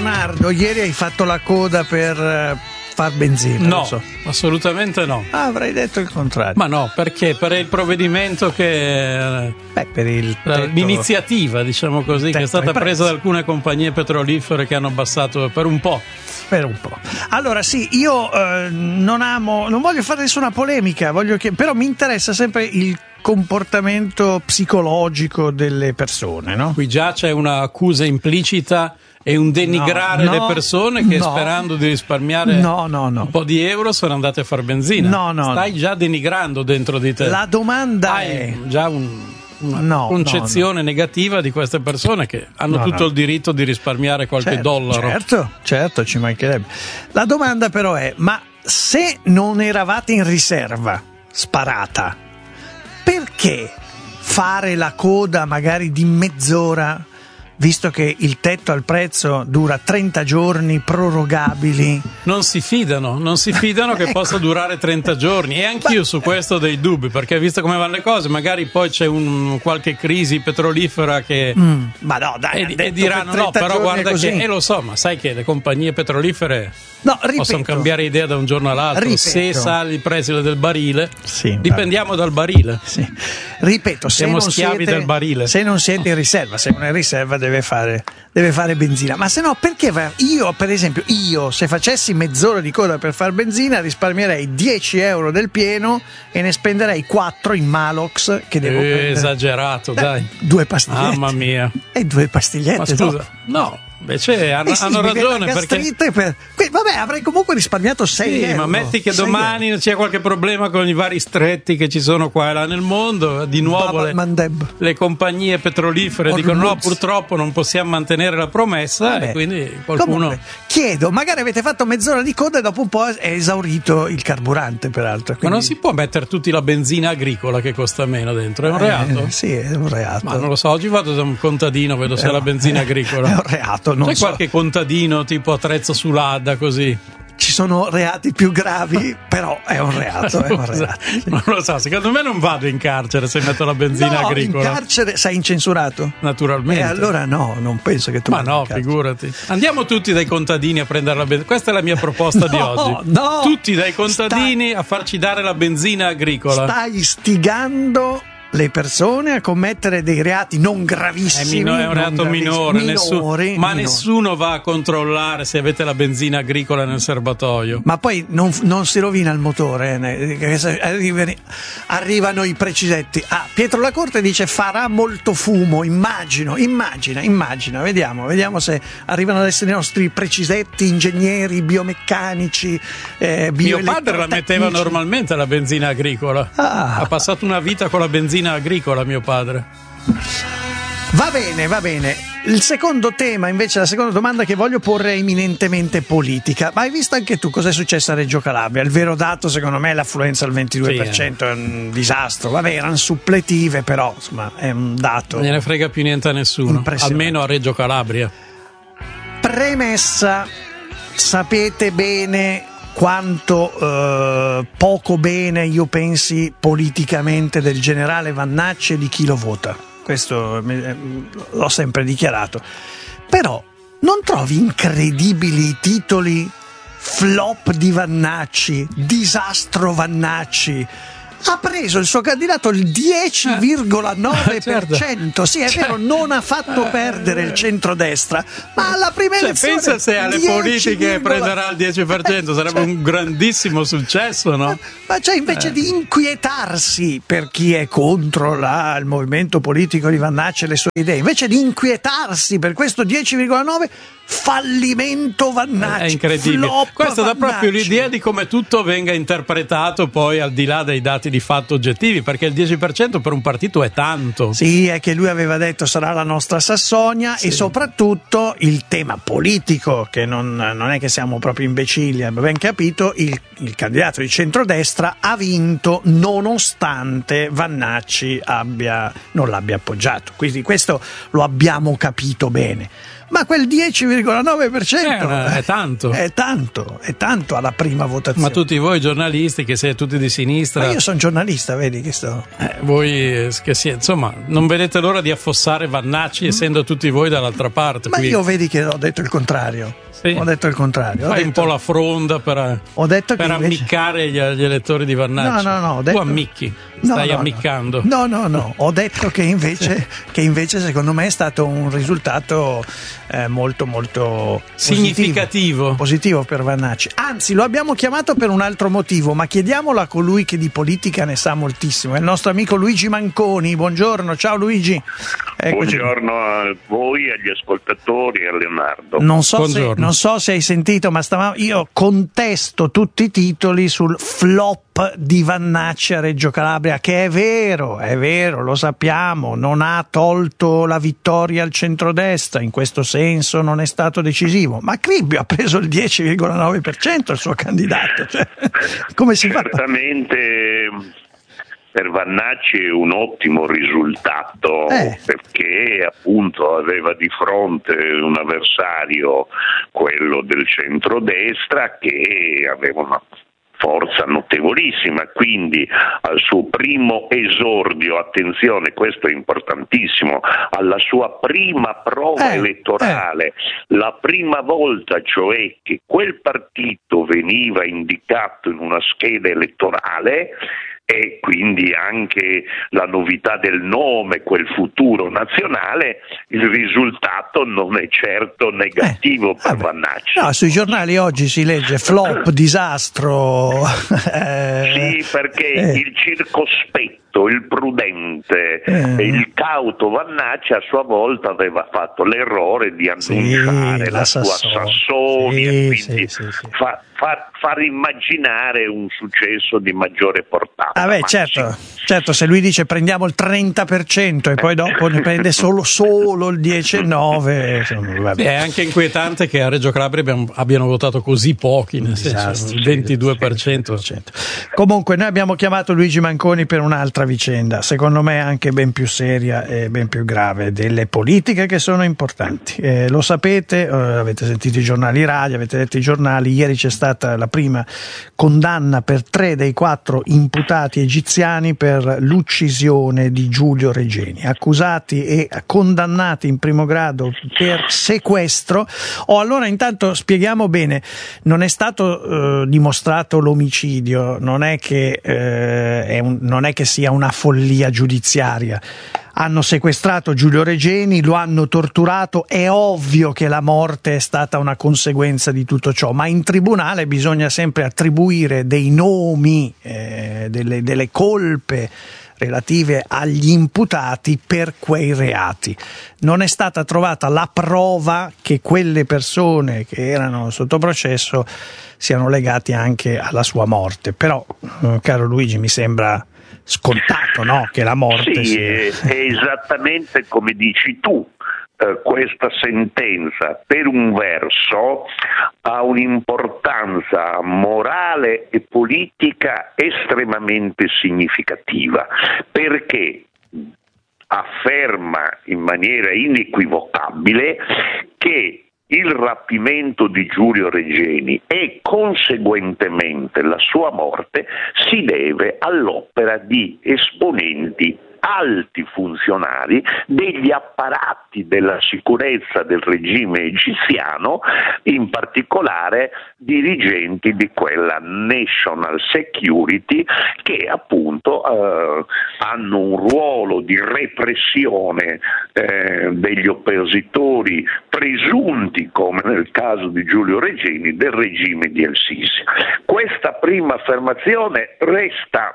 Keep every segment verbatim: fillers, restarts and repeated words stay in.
Leonardo, ieri hai fatto la coda per uh, far benzina? No, so. assolutamente no. Ah, avrei detto il contrario. Ma no, perché? Per il provvedimento che... Beh, per il tetto, l'iniziativa, diciamo così, che è stata presa da alcune compagnie petrolifere che hanno abbassato per un po'. Per un po'. Allora sì, io eh, non amo, non voglio fare nessuna polemica, voglio che, però mi interessa sempre il comportamento psicologico delle persone, no? Qui già c'è un'accusa implicita e un denigrare no, le no, persone che no, sperando di risparmiare no, no, no. un po' di euro sono andate a far benzina. No, no, Stai già denigrando dentro di te. La domanda Hai è già un, una no, concezione no, no. negativa di queste persone che hanno no, tutto no. il diritto di risparmiare qualche certo, dollaro. Certo, certo, ci mancherebbe. La domanda però è: ma se non eravate in riserva sparata, perché fare la coda magari di mezz'ora, visto che il tetto al prezzo dura trenta giorni prorogabili? Non si fidano, non si fidano che ecco. possa durare trenta giorni, e anch'io Ma... su questo ho dei dubbi, perché visto come vanno le cose, magari poi c'è un, qualche crisi petrolifera che mm, ma no, dai, e, e diranno no, però guarda che, e lo so, ma sai che le compagnie petrolifere no, ripeto, possono cambiare idea da un giorno all'altro. Ripeto. Se sale il prezzo del barile, sì, dipendiamo dal barile. Sì. Ripeto, se siamo non schiavi siete, del barile. Se non siete in riserva, se non è in riserva deve fare, deve fare benzina. Ma se no, perché va? Io, per esempio, io se facessi mezz'ora di coda per far benzina risparmierei dieci euro del pieno e ne spenderei quattro in Malox che devo eh, prendere. Esagerato, Beh, dai. Due pastigliette. Mamma mia. E due pastigliette. Ma scusa, dopo. no. Invece hanno, eh sì, hanno ragione, perché per... Vabbè, avrei comunque risparmiato sei sì, euro. ma metti che domani euro. C'è qualche problema con i vari stretti che ci sono qua e là nel mondo, di nuovo le, le compagnie petrolifere Or dicono no, purtroppo non possiamo mantenere la promessa. Vabbè. E quindi qualcuno comunque, chiedo, magari avete fatto mezz'ora di coda e dopo un po' è esaurito il carburante, peraltro. Quindi... Ma non si può mettere tutti la benzina agricola che costa meno dentro, è un reato? Eh, sì, è un reato. Ma non lo so, oggi vado da un contadino, vedo se è la benzina agricola. È un reato, non c'è so. qualche contadino tipo attrezzo sull'Adda così? Ci sono reati più gravi, però è un reato, è un reato. Sì. Non lo so, secondo me non vado in carcere se metto la benzina no, agricola. In carcere sei incensurato? Naturalmente. E allora no, non penso che tu. Ma no, figurati. Andiamo tutti dai contadini a prendere la benzina. Questa è la mia proposta no, di oggi. No, tutti dai contadini stai... a farci dare la benzina agricola. Stai stigando le persone a commettere dei reati non gravissimi, è, mino- è un reato minore, minori, nessuno, minori, ma minori. nessuno va a controllare se avete la benzina agricola nel serbatoio. Ma poi non, non si rovina il motore, eh? Arrivano i precisetti. Ah, Pietro Lacorte dice farà molto fumo, immagino, immagina, immagina, vediamo, vediamo se arrivano ad essere i nostri precisetti, ingegneri, biomeccanici, eh, Mio padre la metteva normalmente la benzina agricola, ah. ha passato una vita con la benzina agricola mio padre. Va bene, va bene. Il secondo tema, invece, la seconda domanda che voglio porre è eminentemente politica. Ma hai visto anche tu cosa è successo a Reggio Calabria? Il vero dato, secondo me, è l'affluenza al ventidue per cento, sì, eh. È un disastro. Vabbè, erano suppletive, però, insomma, è un dato. Non gliene frega più niente a nessuno, almeno a Reggio Calabria. Premessa, sapete bene quanto eh, poco bene io pensi politicamente del generale Vannacci e di chi lo vota. Questo eh, l'ho sempre dichiarato. Però non trovi incredibili i titoli flop di Vannacci, disastro Vannacci? Ha preso il suo candidato il dieci virgola nove per cento, sì è vero, non ha fatto perdere il centrodestra, ma alla prima cioè, elezione pensa se alle dieci, politiche prenderà il dieci per cento, sarebbe cioè, un grandissimo successo, no? Ma, ma cioè invece eh. di inquietarsi per chi è contro la, il movimento politico di Vannacci e le sue idee, invece di inquietarsi per questo dieci virgola nove, fallimento Vannacci, è incredibile. Questo dà proprio l'idea di come tutto venga interpretato poi al di là dei dati di fatto oggettivi, perché il dieci per cento per un partito è tanto. Sì, è che lui aveva detto sarà la nostra Sassonia, sì. E soprattutto il tema politico, che non, non è che siamo proprio imbecilli, abbiamo ben capito, il, il candidato di centrodestra ha vinto nonostante Vannacci abbia, non l'abbia appoggiato, quindi questo lo abbiamo capito bene. Ma quel dieci virgola nove per cento è, una, è tanto. È tanto, è tanto alla prima votazione. Ma tutti voi giornalisti che siete tutti di sinistra. Ma io sono giornalista, vedi che sto. Eh, voi che si, insomma, non vedete l'ora di affossare Vannacci, mm. essendo tutti voi dall'altra parte. Ma qui. io vedi che ho detto il contrario. Sì. Ho detto il contrario. Fai detto... un po' la fronda per, ho detto per che invece... ammiccare gli, gli elettori di Vannacci. No, no, no. Ho detto... Tu ammicchi, no, stai no, ammiccando. No, no, no. Ho detto che invece, che invece secondo me è stato un risultato eh, molto, molto significativo. Positivo, positivo per Vannacci. Anzi, lo abbiamo chiamato per un altro motivo, ma chiediamolo a colui che di politica ne sa moltissimo. È il nostro amico Luigi Manconi. Buongiorno, ciao Luigi. Eccoci. Buongiorno a voi, agli ascoltatori e a Leonardo. Non so, se, non so se hai sentito, ma stavamo, io contesto tutti i titoli sul flop di Vannacci a Reggio Calabria, che è vero, è vero, lo sappiamo, non ha tolto la vittoria al centrodestra, in questo senso non è stato decisivo, ma Cribbio ha preso il dieci virgola nove per cento il suo candidato. Cioè, come si fa? Certamente per Vannacci è un ottimo risultato, eh. perché appunto aveva di fronte un avversario, quello del centrodestra, che aveva una forza notevolissima, quindi al suo primo esordio, attenzione, questo è importantissimo, alla sua prima prova eh, elettorale, eh. la prima volta cioè che quel partito veniva indicato in una scheda elettorale, e quindi anche la novità del nome, quel futuro nazionale, il risultato non è certo negativo eh, per vabbè. Vannacci. No, sui giornali oggi si legge flop, disastro. eh, sì, perché eh. il circospetto, il prudente eh. e il cauto Vannacci a sua volta aveva fatto l'errore di annunciare sì, la, la sua Sassoni, sì, quindi sì, sì, sì. Fa, far, far immaginare un successo di maggiore portata. Ah beh, certo, certo, se lui dice prendiamo il trenta per cento e poi dopo ne prende solo, solo il dieci virgola nove per cento. È anche inquietante che a Reggio Calabria abbiamo, abbiano votato così pochi, nel senso il ventidue per cento. Comunque noi abbiamo chiamato Luigi Manconi per un'altra vicenda, secondo me anche ben più seria e ben più grave, delle politiche che sono importanti. Eh, lo sapete, eh, avete sentito i giornali radio, avete letto i giornali, ieri c'è stata la prima condanna per tre dei quattro imputati egiziani per l'uccisione di Giulio Regeni, accusati e condannati in primo grado per sequestro. Oh, allora intanto spieghiamo bene, non è stato eh, dimostrato l'omicidio, non è che eh, è un, non è che sia una follia giudiziaria. Hanno sequestrato Giulio Regeni, lo hanno torturato, è ovvio che la morte è stata una conseguenza di tutto ciò, ma in tribunale bisogna sempre attribuire dei nomi, eh, delle, delle colpe relative agli imputati per quei reati. Non è stata trovata la prova che quelle persone che erano sotto processo siano legate anche alla sua morte, però, eh, caro Luigi, mi sembra scontato, no? Che la morte sì, sia... è, è esattamente come dici tu. Eh, questa sentenza per un verso ha un'importanza morale e politica estremamente significativa, perché afferma in maniera inequivocabile che il rapimento di Giulio Regeni e conseguentemente la sua morte si deve all'opera di esponenti alti funzionari degli apparati della sicurezza del regime egiziano, in particolare dirigenti di quella National Security che appunto eh, hanno un ruolo di repressione eh, degli oppositori presunti, come nel caso di Giulio Regeni, del regime di El-Sisi. Questa prima affermazione resta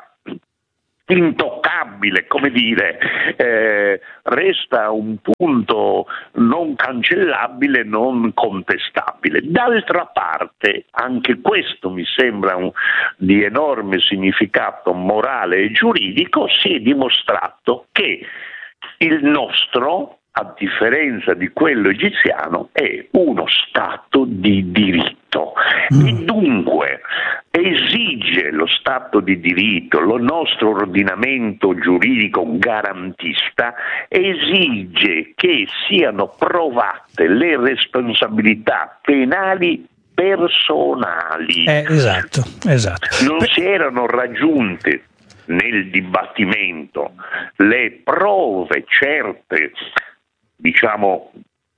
intoccabile, come dire, eh, resta un punto non cancellabile, non contestabile. D'altra parte, anche questo mi sembra un, di enorme significato morale e giuridico, si è dimostrato che il nostro, a differenza di quello egiziano, è uno Stato di diritto mm. e dunque esige lo Stato Stato di diritto, il nostro ordinamento giuridico garantista esige che siano provate le responsabilità penali personali. Eh, esatto, esatto. Non si erano raggiunte nel dibattimento le prove certe, diciamo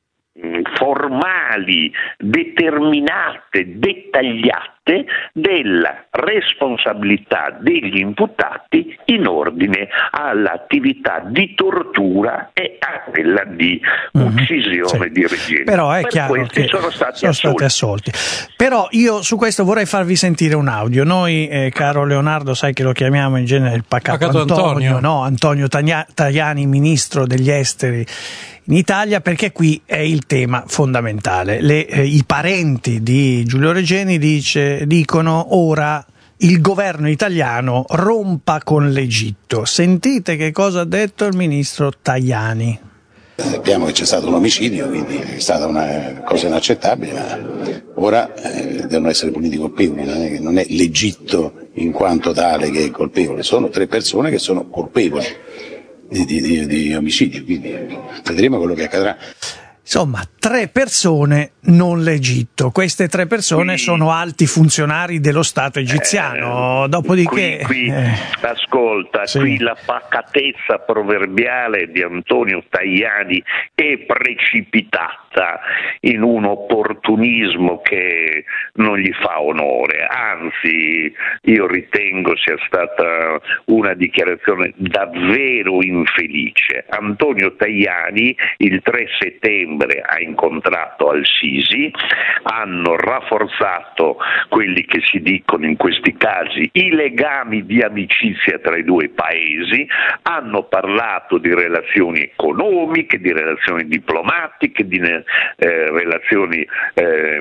formali, determinate, dettagliate della responsabilità degli imputati in ordine all'attività di tortura e a quella di uccisione mm-hmm, sì. di Regeni. Però è per chiaro che sono stati sono assolti. stati assolti. Però io su questo vorrei farvi sentire un audio. Noi, eh, caro Leonardo, sai che lo chiamiamo in genere il pacato, pacato Antonio, Antonio. No? Antonio Tajani, ministro degli esteri in Italia, perché qui è il tema fondamentale. Le, eh, I parenti di Giulio Regeni dice, dicono ora il governo italiano rompa con l'Egitto. Sentite che cosa ha detto il ministro Tajani. Sappiamo che c'è stato un omicidio, quindi è stata una cosa inaccettabile, ma ora eh, devono essere puniti i colpevoli, non è, non è l'Egitto in quanto tale che è colpevole, sono tre persone che sono colpevoli di, di, di, di omicidio, quindi vedremo quello che accadrà. Insomma, tre persone, non l'Egitto. Queste tre persone qui, sono alti funzionari dello Stato egiziano. Eh, Dopodiché, qui, qui eh, ascolta, sì. qui la pacatezza proverbiale di Antonio Tajani è precipitata in un opportunismo che non gli fa onore. Anzi, io ritengo sia stata una dichiarazione davvero infelice. Antonio Tajani il tre settembre ha incontrato Al-Sisi, hanno rafforzato quelli che si dicono in questi casi i legami di amicizia tra i due paesi, hanno parlato di relazioni economiche, di relazioni diplomatiche, di eh, relazioni eh,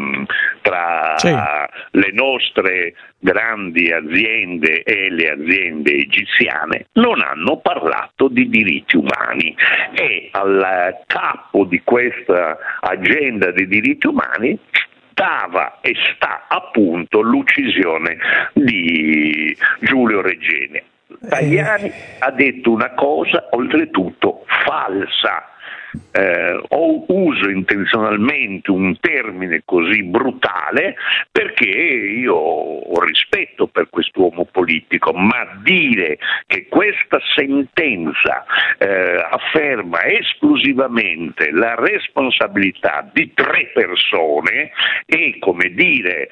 tra sì. le nostre grandi aziende e le aziende egiziane, non hanno parlato di diritti umani, e al capo di questa agenda dei diritti umani stava e sta appunto l'uccisione di Giulio Regeni. Tajani ha detto una cosa oltretutto falsa. Eh, ho uso intenzionalmente un termine così brutale perché io ho rispetto per quest'uomo politico, ma dire che questa sentenza eh, afferma esclusivamente la responsabilità di tre persone e, come dire,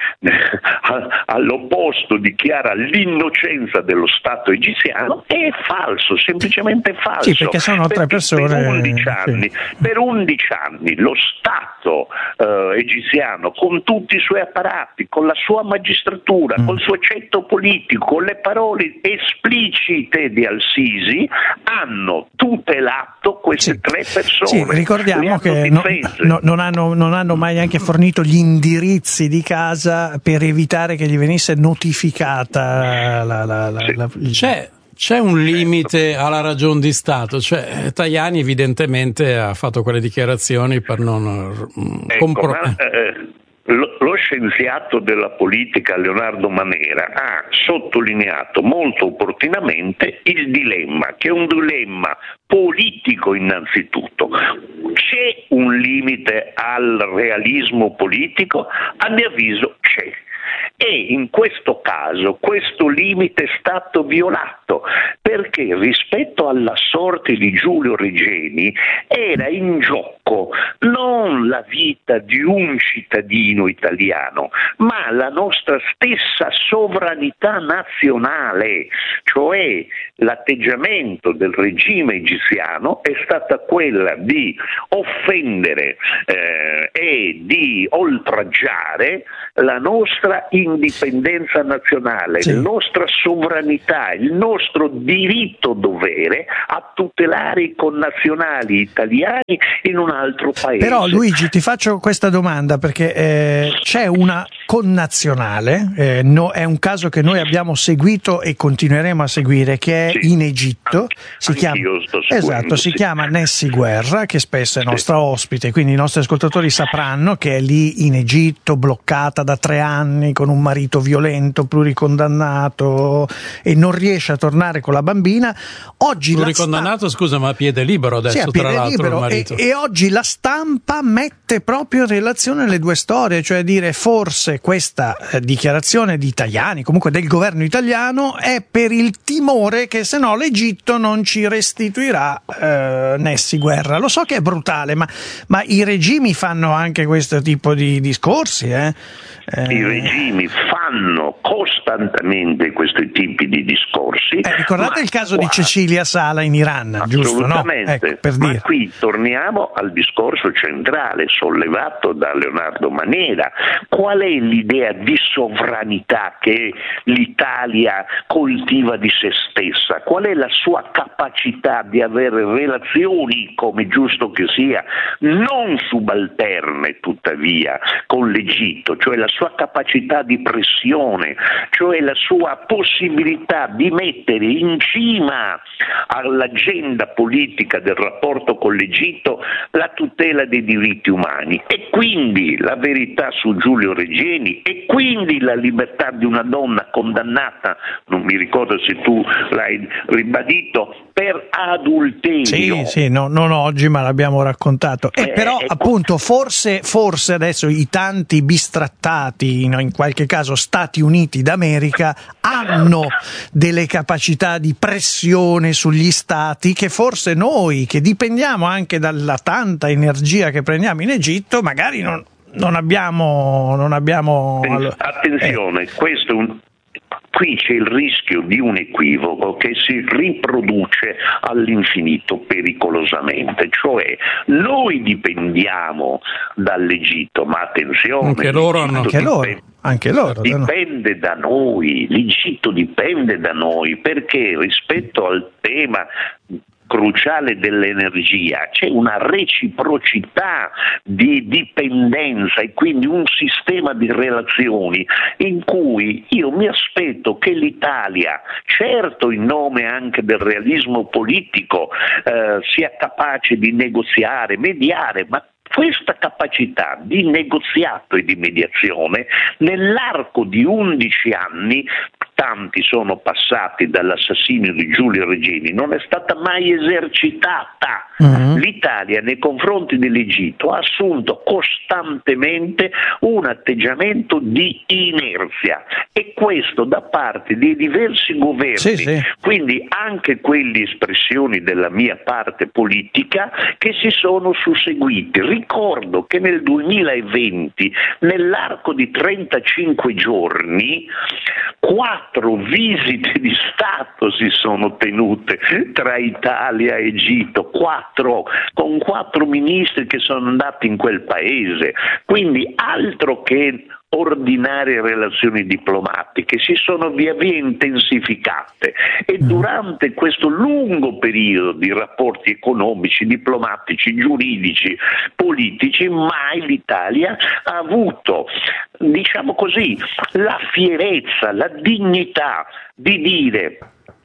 all'opposto dichiara l'innocenza dello Stato egiziano, è falso, semplicemente falso. Sì, perché sono tre persone. Per undici anni, sì. Per undici anni lo Stato eh, egiziano, con tutti i suoi apparati, con la sua magistratura, mm. col suo ceto politico, con le parole esplicite di Al-Sisi, hanno tutelato queste sì. tre persone. Sì, ricordiamo che no, no, non, hanno, non hanno mai anche fornito gli indirizzi di casa per evitare che gli venisse notificata la... la, la, sì. la, la C'è C'è un limite alla ragion di Stato, cioè Tajani evidentemente ha fatto quelle dichiarazioni per non ecco, compro- ma, eh, lo, lo scienziato della politica Leonardo Manera ha sottolineato molto opportunamente il dilemma, che è un dilemma politico innanzitutto. C'è un limite al realismo politico? A mio avviso c'è. E in questo caso questo limite è stato violato, perché rispetto alla sorte di Giulio Regeni era in gioco non la vita di un cittadino italiano, ma la nostra stessa sovranità nazionale, cioè l'atteggiamento del regime egiziano è stata quella di offendere eh, e di oltraggiare la nostra indipendenza nazionale, sì. la nostra sovranità, il nostro diritto dovere a tutelare i connazionali italiani in un altro paese. Però Luigi, ti faccio questa domanda perché eh, c'è una connazionale, eh, no, è un caso che noi abbiamo seguito e continueremo a seguire, che è sì. in Egitto, si chiama, esatto, si sì. chiama Nessi Guerra, che spesso è nostra sì. ospite, quindi i nostri ascoltatori sapranno che è lì in Egitto, bloccata da tre anni con un marito violento, pluricondannato, e non riesce a tornare con la bambina. Oggi pluricondannato, sta... scusa, ma a piede libero adesso, sì, a piede tra l'altro libero, il marito. E, e oggi la stampa mette proprio in relazione le due storie, cioè dire forse questa eh, dichiarazione di italiani, comunque del governo italiano, è per il timore che se no l'Egitto non ci restituirà eh, Nessi Guerra. Lo so che è brutale, ma, ma i regimi fanno anche questo tipo di discorsi, eh? Eh... I regimi fanno costantemente questi tipi di discorsi. Eh, ricordate il caso qua... di Cecilia Sala in Iran, giusto? No? Ecco, per ma dire. Qui torniamo al discorso centrale sollevato da Leonardo Manera. Qual è l'idea di sovranità che l'Italia coltiva di se stessa? Qual è la sua capacità di avere relazioni, come giusto che sia, non subalterne tuttavia con l'Egitto, cioè la sua capacità di pressione, cioè la sua possibilità di mettere in cima all'agenda politica del rapporto con l'Egitto la tutela dei diritti umani, e quindi la verità su Giulio Regeni, e quindi la libertà di una donna condannata, non mi ricordo se tu l'hai ribadito, per adulterio. Sì, sì, no, non oggi, ma l'abbiamo raccontato. E eh, però eh, appunto forse, forse adesso i tanti bistrattati, in, in qualche caso Stati Uniti d'America, hanno delle capacità di pressione sugli stati che forse noi, che dipendiamo anche dalla tanta energia che prendiamo in Egitto, magari non, non abbiamo... Non abbiamo Attenzione, eh. questo è un... Qui c'è il rischio di un equivoco che si riproduce all'infinito pericolosamente, cioè noi dipendiamo dall'Egitto, ma attenzione, anche loro hanno anche dipende, loro, anche loro dipende da noi, l'Egitto dipende da noi, perché rispetto al tema cruciale dell'energia c'è una reciprocità di dipendenza e quindi un sistema di relazioni in cui io mi aspetto che l'Italia, certo in nome anche del realismo politico, eh, sia capace di negoziare, mediare, ma questa capacità di negoziato e di mediazione nell'arco di undici anni, tanti sono passati dall'assassinio di Giulio Regeni, non è stata mai esercitata. Uh-huh. L'Italia nei confronti dell'Egitto ha assunto costantemente un atteggiamento di inerzia, e questo da parte di diversi governi, sì, sì. quindi anche quelli espressioni della mia parte politica, che si sono susseguiti. Ricordo che nel duemilaventi, nell'arco di trentacinque giorni, quattro visite di Stato si sono tenute tra Italia e Egitto, quattro, con quattro ministri che sono andati in quel paese, quindi altro che ordinarie relazioni diplomatiche, si sono via via intensificate, e durante questo lungo periodo di rapporti economici, diplomatici, giuridici, politici, mai l'Italia ha avuto, diciamo così, la fierezza, la dignità di dire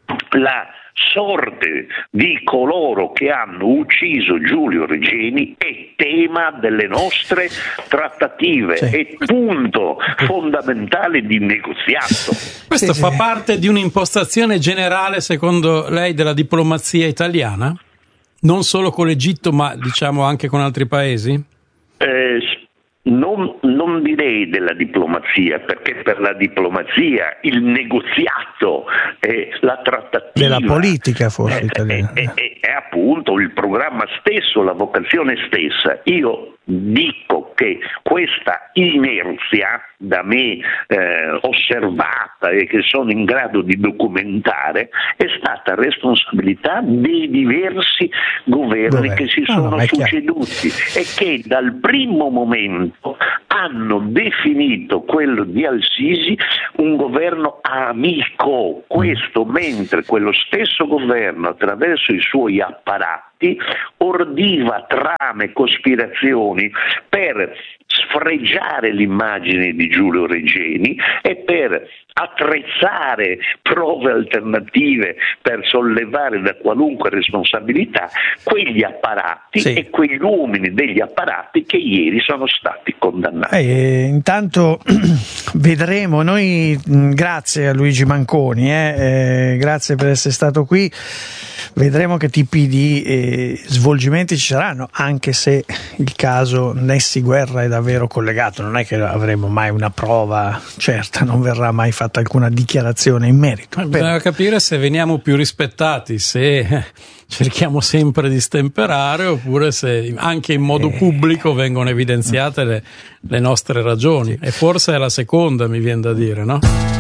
la sorte di coloro che hanno ucciso Giulio Regeni è tema delle nostre trattative, sì. è punto fondamentale di negoziato. Questo sì, fa sì. parte di un'impostazione generale, secondo lei, della diplomazia italiana? Non solo con l'Egitto, ma diciamo anche con altri paesi? Eh, Non, non direi della diplomazia, perché per la diplomazia il negoziato e la trattativa della politica forse è, italiana è, è, è appunto il programma stesso, la vocazione stessa. Io dico che questa inerzia da me eh, osservata e che sono in grado di documentare è stata responsabilità dei diversi governi Dove? che si sono no, no, succeduti e che dal primo momento hanno definito quello di Al-Sisi un governo amico. Questo mentre quello stesso governo, attraverso i suoi apparati, ordiva trame, cospirazioni per sfregiare l'immagine di Giulio Regeni e per attrezzare prove alternative per sollevare da qualunque responsabilità quegli apparati sì. e quegli uomini degli apparati che ieri sono stati condannati. Eh, intanto vedremo, noi grazie a Luigi Manconi, eh, eh, grazie per essere stato qui. Vedremo che tipi di eh, svolgimenti ci saranno, anche se il caso Nessi Guerra è davvero collegato, non è che avremo mai una prova certa, non verrà mai fatta alcuna dichiarazione in merito. Bisogna capire se veniamo più rispettati, se cerchiamo sempre di stemperare, oppure se anche in modo pubblico vengono evidenziate le, le nostre ragioni, e forse è la seconda, mi viene da dire, no?